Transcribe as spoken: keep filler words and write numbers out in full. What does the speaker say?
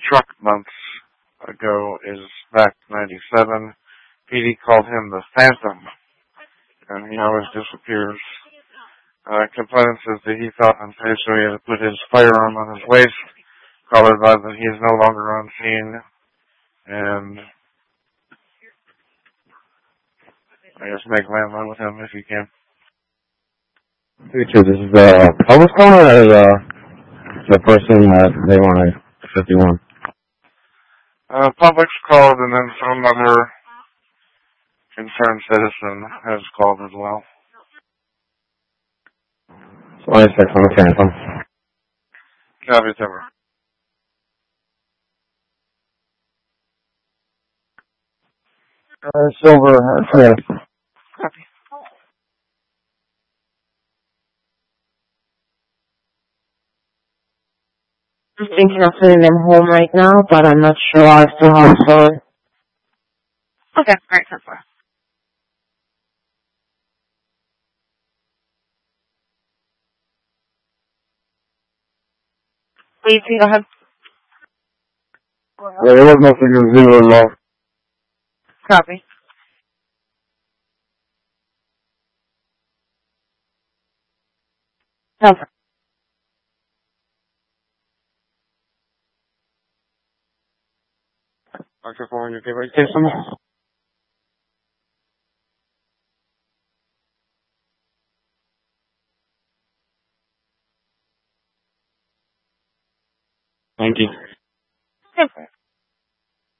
truck months ago is back ninety-seven. P D called him the Phantom, and he always disappears. Uh, complainant says that he felt unsafe, so he had to put his firearm on his waist. Caller advised that he is no longer on scene, and I guess make landline with him if you can. Future, this is the public caller or the, the person that they want to fifty-one? Uh, public's called, and then some other concerned citizen has called as well. So I said from the Phantom. Copy, Timber. Uh, Silver, Smith. Copy. I'm thinking of sending them home right now, but I'm not sure I still have phone. Okay, alright, ten four. Please, go ahead. Yeah, there was no figure zero involved. Copy. ten four. Doctor four, you okay, right? Jason? Thank you. ten four.